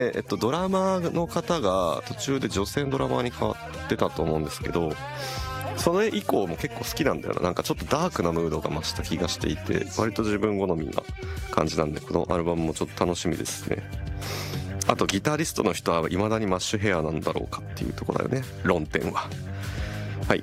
ドラマーの方が途中で女性のドラマーに変わってたと思うんですけど、それ以降も結構好きなんだよな。なんかちょっとダークなムードが増した気がしていて、割と自分好みな感じなんで、このアルバムもちょっと楽しみですね。あとギタリストの人は未だにマッシュヘアなんだろうかっていうところだよね、論点は。はい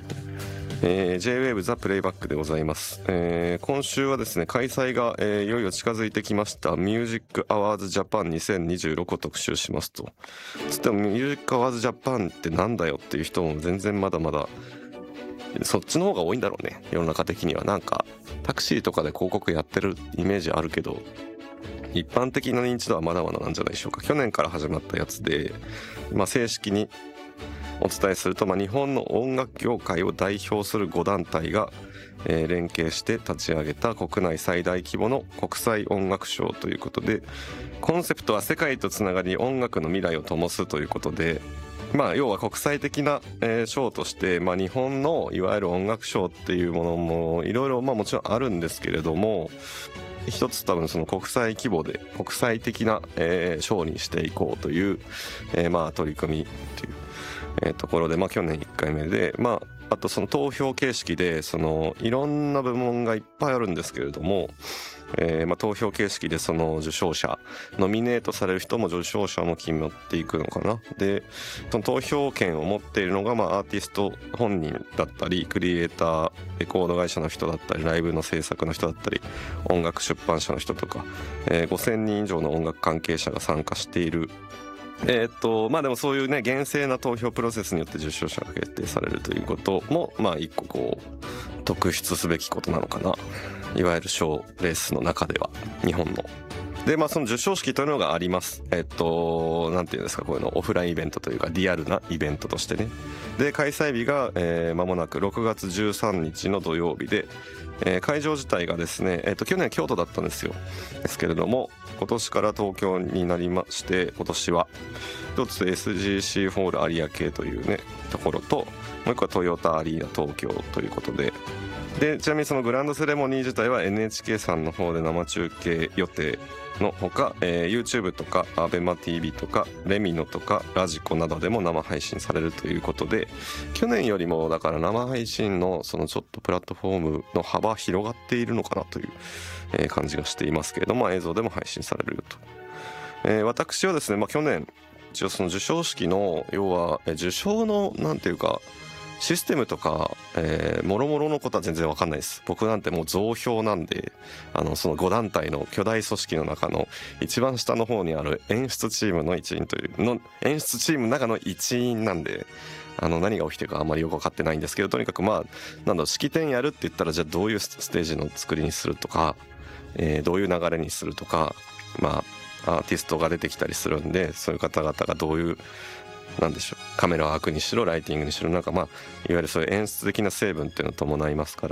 、J-Wave ザ・プレイバックでございます。今週はですね、開催が、いよいよ近づいてきましたミュージックアワーズジャパン2026を特集しますと。つってもミュージックアワーズジャパンってなんだよっていう人も全然まだまだそっちの方が多いんだろうね、世の中的には。なんかタクシーとかで広告やってるイメージあるけど、一般的な認知度はまだまだなんじゃないでしょうか。去年から始まったやつで、正式にお伝えすると、日本の音楽業界を代表する5団体が、連携して立ち上げた国内最大規模の国際音楽賞ということで、コンセプトは世界とつながり音楽の未来を灯すということで、要は国際的な賞として、日本のいわゆる音楽賞っていうものもいろいろもちろんあるんですけれども、一つ多分その国際規模で国際的な賞にしていこうという取り組みっていうところで、去年1回目で、あとその投票形式でそのいろんな部門がいっぱいあるんですけれども、投票形式でその受賞者、ノミネートされる人も受賞者も決まっていくのかな。でその投票権を持っているのがアーティスト本人だったり、クリエイター、レコード会社の人だったり、ライブの制作の人だったり、音楽出版社の人とか、5000人以上の音楽関係者が参加している。でもそういうね、厳正な投票プロセスによって受賞者が決定されるということも一個こう特筆すべきことなのかな、いわゆる賞レースの中では日本の。でその授賞式というのがあります。なんていうんですか、こういうのオフラインイベントというかリアルなイベントとしてね。で開催日が間もなく6月13日の土曜日で、会場自体がですね、去年京都だったんですよ。ですけれども今年から東京になりまして、今年は一つ SGC ホール有明というねところと、もう一個はトヨタアリーナ東京ということで、ちなみにそのグランドセレモニー自体は NHK さんの方で生中継予定のほか、YouTube とか ABEMATV とかレミノとかラジコなどでも生配信されるということで、去年よりもだから生配信のそのちょっとプラットフォームの幅広がっているのかなという感じがしていますけれども、映像でも配信されると。私はですね、去年一応その授賞式の要は受賞のなんていうかシステムとかもろもろのことは全然わかんないです。僕なんてもう増票なんで、その5団体の巨大組織の中の一番下の方にある演出チームの一員というの演出チームの中の一員なんで、何が起きてるかあんまりよく分かってないんですけど、とにかく式典やるって言ったら、じゃあどういうステージの作りにするとか、どういう流れにするとか、アーティストが出てきたりするんで、そういう方々がどういうなんでしょう、カメラワークにしろライティングにしろ、いわゆるそういう演出的な成分っていうのを伴いますから、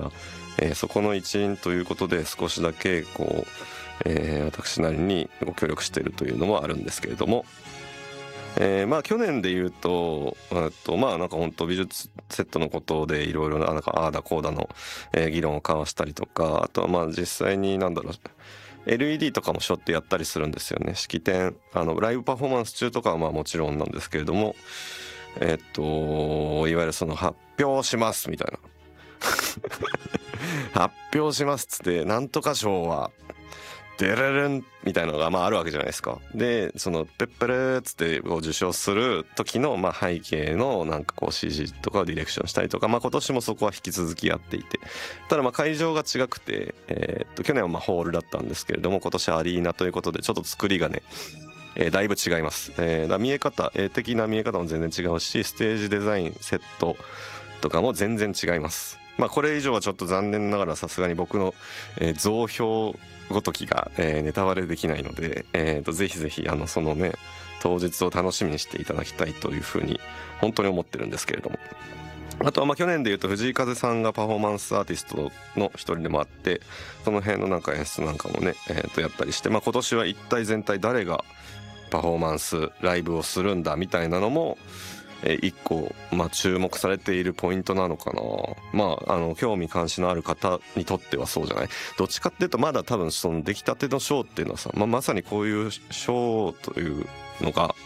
そこの一員ということで少しだけこう、私なりにご協力しているというのもあるんですけれども、去年で言うとなんか本当美術セットのことでいろいろなんかああだこうだの、議論を交わしたりとか、あとは実際にLED とかも背負ってやったりするんですよね。式典ライブパフォーマンス中とかはもちろんなんですけれども、いわゆるその発表しますみたいな発表しますっつって、なんとか賞はデレレンみたいなのがあるわけじゃないですか。でそのペッペレーっつって受賞する時の背景のなんかこう CG とかをディレクションしたりとか、今年もそこは引き続きやっていて、ただ会場が違くて、去年はホールだったんですけれども、今年アリーナということでちょっと作りがね、だいぶ違います。見え方、絵的な見え方も全然違うし、ステージデザイン、セットとかも全然違います。これ以上はちょっと残念ながらさすがに僕の、増票ごときが、ネタバレできないので、ぜひぜひそのね当日を楽しみにしていただきたいというふうに本当に思ってるんですけれども、あとは去年でいうと藤井風さんがパフォーマンスアーティストの一人でもあって、その辺のなんか演出なんかもね、やったりして、今年は一体全体誰がパフォーマンスライブをするんだみたいなのも一個、注目されているポイントなのかな。興味関心のある方にとってはそうじゃない。どっちかっていうとまだ多分その出来たてのショーっていうのはさ、まさにこういうショーというのが